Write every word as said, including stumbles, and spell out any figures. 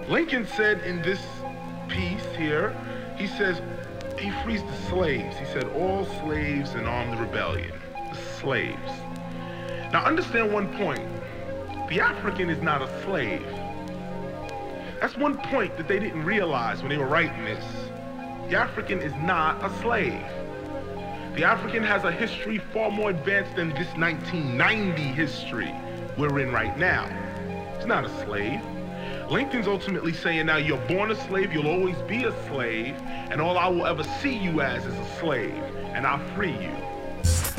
Lincoln said in this piece here, he says, he frees the slaves. He said, all slaves in armed rebellion, the slaves. Now understand one point. The African is not a slave. That's one point that they didn't realize when they were writing this. The African is not a slave. The African has a history far more advanced than this nineteen ninety history we're in right now. It's not a slave. Lincoln's ultimately saying, now you're born a slave, you'll always be a slave, and all I will ever see you as is a slave, and I'll free you.